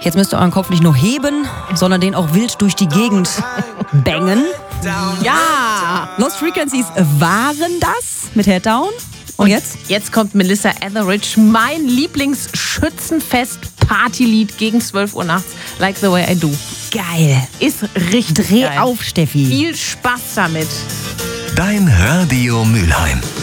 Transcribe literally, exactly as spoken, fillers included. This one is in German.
Jetzt müsst ihr euren Kopf nicht nur heben, sondern den auch wild durch die Gegend bangen. Ja! Lost Frequencies waren das mit Head Down. Und jetzt? Jetzt kommt Melissa Etheridge, mein Lieblingsschützenfest-Partylied gegen zwölf Uhr nachts. Like the way I do. Geil. Ist richtig Dreh geil. auf, Steffi. Viel Spaß damit. Dein Radio Mülheim.